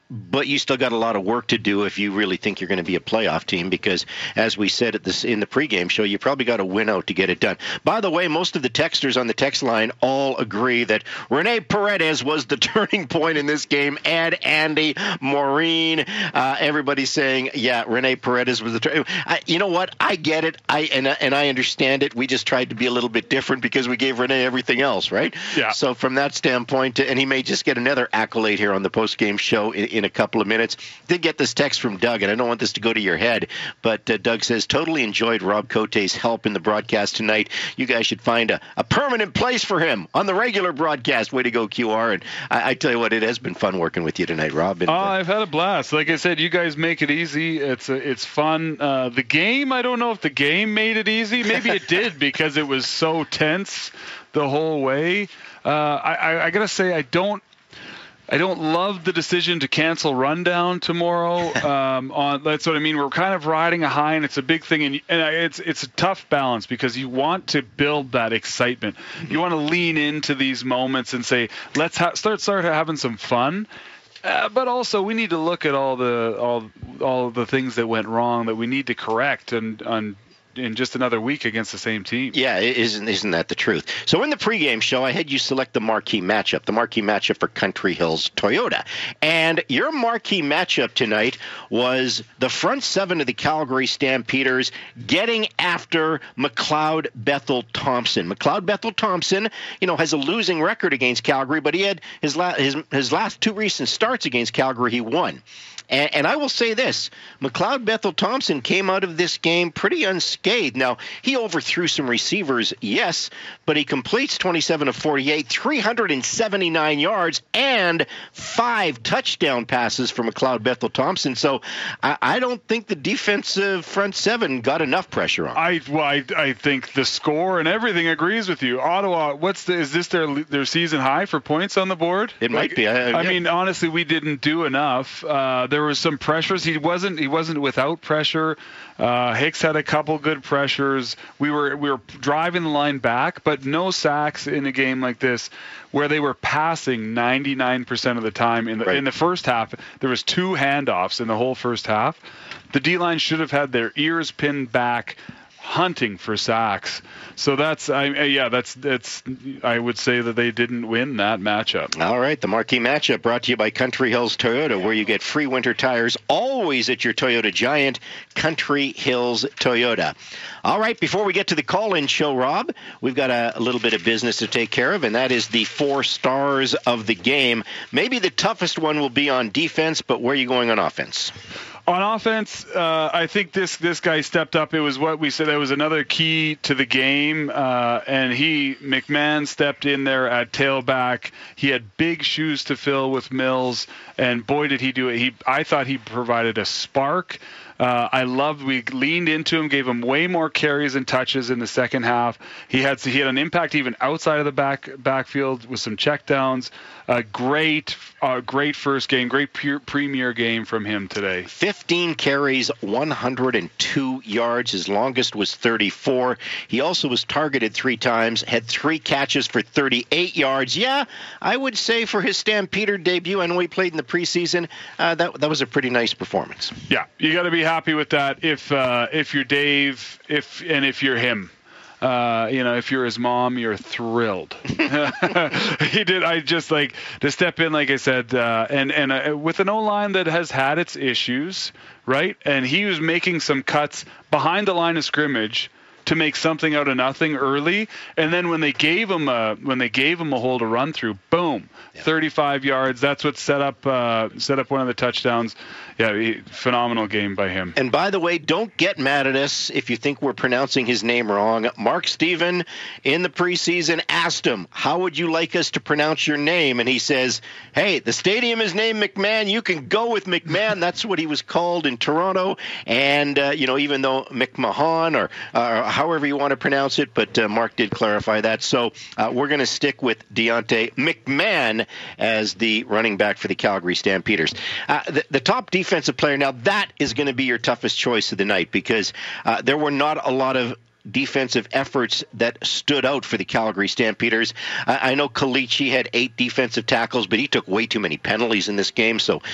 But you still got a lot of work to do if you really think you're going to be a playoff team, because, as we said in the pregame show, you probably got to win out to get it done. By the way, most of the texters on the text line all agree that Rene Paredes was the turning point in this game. Ed, Andy, Maureen, everybody's saying, yeah, Rene Paredes was the turning point. You know what? I get it. And I understand it. We just tried to be a little bit different because we gave Rene everything else, right? Yeah. So from that standpoint, and he may just get another accolade here on the postgame show in a couple of minutes. Did get this text from Doug, and I don't want this to go to your head, but Doug says, totally enjoyed Rob Cote's help in the broadcast tonight. You guys should find a permanent place for him on the regular broadcast. Way to go, QR. And I tell you what, it has been fun working with you tonight, Rob. And, I've had a blast. Like I said, you guys make it easy. It's fun. The game, I don't know if the game made it easy. Maybe it did because it was so tense the whole way. I got to say, I don't love the decision to cancel Rundown tomorrow. That's what I mean. We're kind of riding a high, and it's a big thing, and it's a tough balance because you want to build that excitement. You want to lean into these moments and say, let's start having some fun. But also, we need to look at all the things that went wrong that we need to correct and in just another week against the same team. Yeah, isn't that the truth? So in the pregame show, I had you select the marquee matchup for Country Hills Toyota. And your marquee matchup tonight was the front seven of the Calgary Stampeders getting after McLeod Bethel Thompson. McLeod Bethel Thompson, has a losing record against Calgary, but he had his last two recent starts against Calgary, he won. And I will say this, McLeod Bethel Thompson came out of this game pretty unscathed. Now, he overthrew some receivers, yes, but he completes 27 of 48, 379 yards, and 5 touchdown passes for McLeod Bethel Thompson. So I don't think the defensive front seven got enough pressure on. I think the score and everything agrees with you. Ottawa, is this their season high for points on the board? It might be. I mean, honestly, we didn't do enough. There was some pressures. He wasn't without pressure. Hicks had a couple good pressures. We were driving the line back, but no sacks in a game like this where they were passing 99% of the time. In the first half, there was 2 handoffs in the whole first half. The D-line should have had their ears pinned back, hunting for sacks. So that's I would say that they didn't win that matchup. All right, the marquee matchup brought to you by Country Hills Toyota, where you get free winter tires always at your Toyota Giant, Country Hills Toyota. All right, before we get to the call-in show, Rob, we've got a little bit of business to take care of, and that is the 4 stars of the game. Maybe the toughest one will be on defense, but where are you going on offense? On offense, I think this guy stepped up. It was what we said. That was another key to the game, and McMahon stepped in there at tailback. He had big shoes to fill with Mills, and boy, did he do it. I thought he provided a spark. We leaned into him, gave him way more carries and touches in the second half. He had an impact even outside of the backfield with some checkdowns. Great first game, great premier game from him today. 15 carries, 102 yards. His longest was 34. He also was targeted 3 times, had 3 catches for 38 yards. Yeah, I would say for his Stampeder debut, I know he played in the preseason, that was a pretty nice performance. Yeah, you got to be happy with that if you're Dave, if you're him. If you're his mom, you're thrilled. He did. I just like to step in, like I said, and with an O-line that has had its issues, right? And he was making some cuts behind the line of scrimmage to make something out of nothing early, and then when they gave him a hole to run through, boom, 35 yards. That's what set up one of the touchdowns. Yeah, phenomenal game by him. And by the way, don't get mad at us if you think we're pronouncing his name wrong. Mark Steven in the preseason asked him, how would you like us to pronounce your name? And he says, hey, the stadium is named McMahon. You can go with McMahon. That's what he was called in Toronto. And, even though McMahon or however you want to pronounce it, but Mark did clarify that. So we're going to stick with Deontay McMahon as the running back for the Calgary Stampeders. The top defensive player, now that is going to be your toughest choice of the night because there were not a lot of defensive efforts that stood out for the Calgary Stampeders. I know Kalichi had 8 defensive tackles, but he took way too many penalties in this game, so